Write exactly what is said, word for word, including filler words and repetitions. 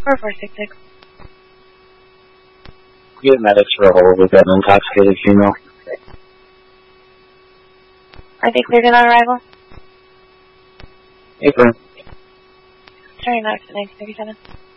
four four six six. Get medics for a hold with that intoxicated female. Are they cleared on arrival? Apron. Sorry, Max at nineteen thirty-seven.